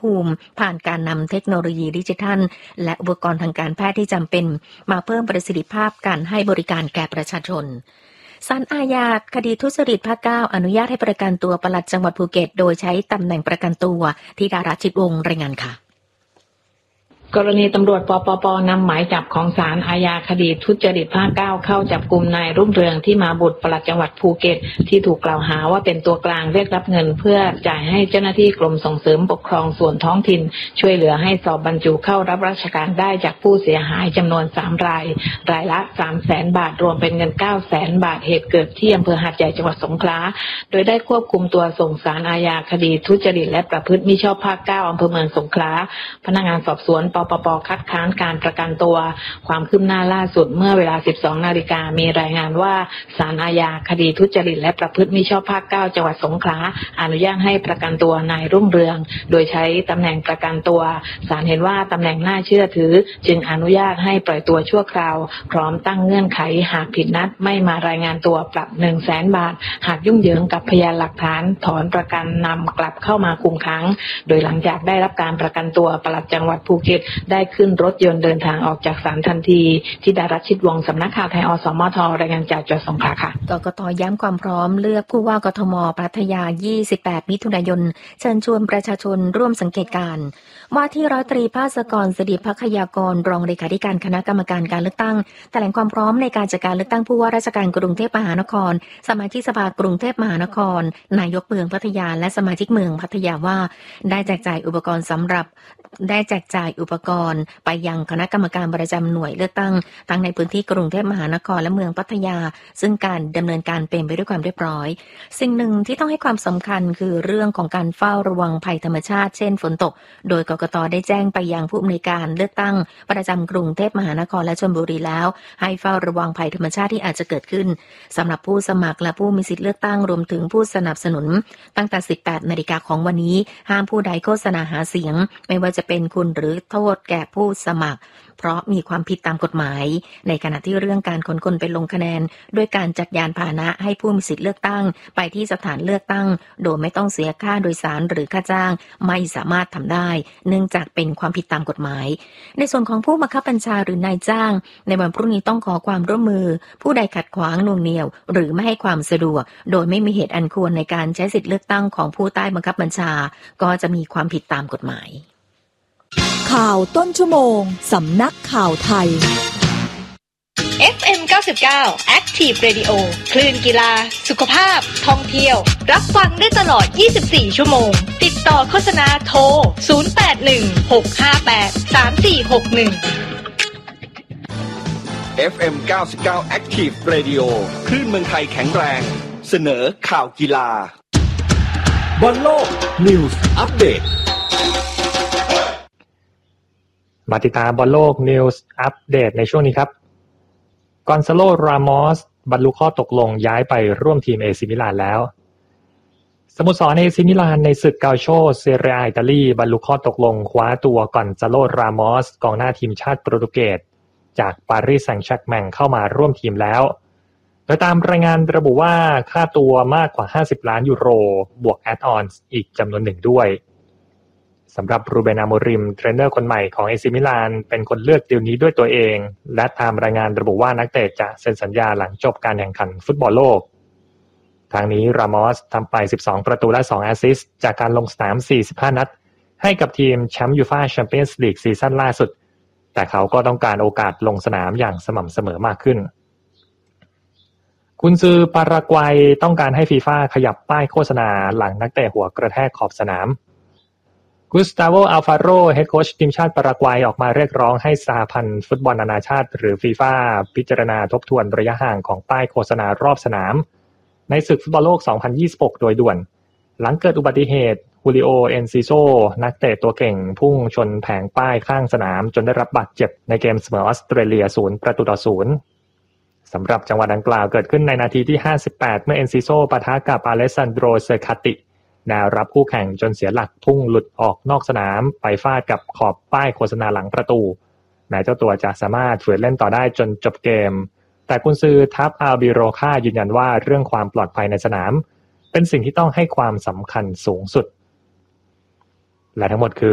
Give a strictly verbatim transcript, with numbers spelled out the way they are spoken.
ภูมิผ่านการนำเทคโนโลยีดิจิทัลและอุปกรณ์ทางการแพทย์ที่จำเป็นมาเพิ่มประสิทธิภาพการให้บริการแก่ประชาชนศาลอาญาคดีทุจริตภาคเก้าอนุญาตให้ประกันตัวปลัดจังหวัดภูเก็ตโดยใช้ตำแหน่งประกันตัวที่ดาราชิตวงศ์รายงานค่ะกรณีตำรวจปปปนำหมายจับของศาลอาญาคดีทุจริตภาคเก้าเข้าจับกุมนายรุ่งเรืองที่มาบุตรปลัดจังหวัดภูเก็ตที่ถูกกล่าวหาว่าเป็นตัวกลางเรียกรับเงินเพื่อจ่ายให้เจ้าหน้าที่กรมส่งเสริมปกครองส่วนท้องถิ่นช่วยเหลือให้สอบบรรจุเข้ารับราชการได้จากผู้เสียหายจำนวนสามรายรายละ สามแสน บาทรวมเป็นเงิน เก้าแสน บาทเหตุเกิดที่อำเภอหาดใหญ่จังหวัดสงขลาโดยได้ควบคุมตัวส่งศาลอาญาคดีทุจริตและประพฤติมิชอบภาคเก้าอำเภอเมืองสงขลาพนักงานสอบสวนปปปคัดค้านการประกันตัวความคืบหน้าล่าสุดเมื่อเวลา สิบสองนาฬิกา มีรายงานว่าศาลอาญาคดีทุจริตและประพฤติมิชอบภาคเก้าจังหวัดสงขลาอนุญาตให้ประกันตัวนายรุ่งเรืองโดยใช้ตำแหน่งประกันตัวศาลเห็นว่าตำแหน่งน่าเชื่อถือจึงอนุญาตให้ปล่อยตัวชั่วคราวพร้อมตั้งเงื่อนไขหากผิดนัดไม่มารายงานตัวปรับ หนึ่งแสน บาทหากยุ่งเหยิงกับพยานหลักฐานถอนประกันนำกลับเข้ามาคุมขังโดยหลังจากได้รับการประกันตัวปลัดจังหวัดภูเก็ตได้ขึ้นรถรถยนต์เดินทางออกจากศาลทันทีที่ดารัชชิตวงศ์สำนักข่าวไทยอสมทรายงานจากจังหวัดสงขลาค่ะกกต.ย้ำความพร้อมเลือกผู้ว่ากทม.พัทยายี่สิบแปดมิถุนายนเชิญชวนประชาชนร่วมสังเกตการณ์ว่าที่ร้อยตรีภาสกรสิริภัคยากรรองเลขาธิการคณะกรรมการการเลือกตั้งแถลงความพร้อมในการจัดการเลือกตั้งผู้ว่าราชการกรุงเทพมหานครสมาชิกสภากรุงเทพมหานครนายกเมืองพัทยาและสมาชิกเมืองพัทยาว่าได้แจกจ่ายอุปกรณ์สำหรับได้แจกจ่ายอุปกรณ์ไปยังคณะกรรมการประจำหน่วยเลือกตั้งทั้งในพื้นที่กรุงเทพมหานครและเมืองพัทยาซึ่งการดำเนินการเป็นไปด้วยความเรียบร้อยสิ่งหนึ่งที่ต้องให้ความสำคัญคือเรื่องของการเฝ้าระวังภัยธรรมชาติเช่นฝนตกโดยกกต.ได้แจ้งไปยังผู้อำนวยการเลือกตั้งประจำกรุงเทพมหานครและชลบุรีแล้วให้เฝ้าระวังภัยธรรมชาติที่อาจจะเกิดขึ้นสำหรับผู้สมัครและผู้มีสิทธิเลือกตั้งรวมถึงผู้สนับสนุนตั้งแต่ สิบแปดนาฬิกาของวันนี้ห้ามผู้ใดโฆษณาหาเสียงไม่ว่าจะเป็นคุณหรือโทษแก่ผู้สมัครเพราะมีความผิดตามกฎหมายในขณะที่เรื่องการขนคนไปลงคะแนนด้วยการจัดยานพาหนะให้ผู้มีสิทธิเลือกตั้งไปที่สถานเลือกตั้งโดยไม่ต้องเสียค่าโดยสารหรือค่าจ้างไม่สามารถทำได้เนื่องจากเป็นความผิดตามกฎหมายในส่วนของผู้บังคับบัญชาหรือนายจ้างในวันพรุ่งนี้ต้องขอความร่วมมือผู้ใดขัดขวางหน่วงเหนี่ยวหรือไม่ให้ความสะดวกโดยไม่มีเหตุอันควรในการใช้สิทธิเลือกตั้งของผู้ใต้บังคับบัญชาก็จะมีความผิดตามกฎหมายข่าวต้นชั่วโมงสำนักข่าวไทยเอฟ เอ็ม เก้าสิบเก้า Active Radio คลื่นกีฬาสุขภาพท่องเที่ยวรับฟังได้ตลอดยี่สิบสี่ชั่วโมงติดต่อโฆษณาโทรศูนย์ แปด หนึ่ง หก ห้า แปด สาม สี่ หก หนึ่งเอฟ เอ็ม เก้าสิบเก้า Active Radio คลื่นเมืองไทยแข็งแรงเสนอข่าวกีฬาบอลโลกนิวส์อัปเดตมาติดตามบอลโลกนิวส์อัปเดตในช่วงนี้ครับกอนซาโล รามอสบรรลุข้อตกลงย้ายไปร่วมทีมเอซิมิลานแล้วสโมสรเอซิมิลานในศึกกาโชเซเรียอิตาลีบรรลุข้อตกลงคว้าตัวกอนซาโล รามอสกองหน้าทีมชาติโปรตุเกสจากปารีสแซงต์แชร์กแมงเข้ามาร่วมทีมแล้วโดยตามรายงานระบุว่าค่าตัวมากกว่าห้าสิบล้านยูโรบวกแอดออนอีกจำนวนหนึ่งด้วยสำหรับรูเบน อาโมริมเทรนเนอร์คนใหม่ของเอซิมิลานเป็นคนเลือกดีลนี้ด้วยตัวเองและตามรายงานระบุว่านักเตะจะเซ็นสัญญาหลังจบการแข่งขันฟุตบอลโลกทางนี้รามอสทำไปสิบสองประตูและสองแอสซิสต์จากการลงสนามสี่สิบห้านัดให้กับทีมแชมป์ยูฟ่าแชมเปี้ยนส์ลีกซีซั่นล่าสุดแต่เขาก็ต้องการโอกาสลงสนามอย่างสม่ำเสมอมากขึ้นกุนซือปารากวัยต้องการให้ฟีฟ่าขยับป้ายโฆษณาหลังนักเตะหัวกระแทกขอบสนามกุสตาโว อัลฟาโร เฮดโค้ชทีมชาติปารากวัยออกมาเรียกร้องให้สหพันธ์ฟุตบอลนานาชาติหรือฟีฟ่าพิจารณาทบทวนระยะห่างของป้ายโฆษณารอบสนามในศึกฟุตบอลโลกสองพันยี่สิบหกโดยด่วนหลังเกิดอุบัติเหตุฮูลิโอ เอนซิโซนักเตะตัวเก่งพุ่งชนแผงป้ายข้างสนามจนได้รับบาดเจ็บในเกมเสมอออสเตรเลียศูนย์ประตูต่อศูนย์สำหรับจังหวะดังกล่าวเกิดขึ้นในนาทีที่ห้าสิบแปดเมื่อเอนซิโซปะทะกับอเลสซานโดร เซอร์คาติแนวรับคู่แข่งจนเสียหลักพุ่งหลุดออกนอกสนามไปฟาดกับขอบป้ายโฆษณาหลังประตูแม้เจ้าตัวจะสามารถฝืนเล่นต่อได้จนจบเกมแต่กุนซือทัพอาลบิโรค่ายืนยันว่าเรื่องความปลอดภัยในสนามเป็นสิ่งที่ต้องให้ความสำคัญสูงสุดและทั้งหมดคือ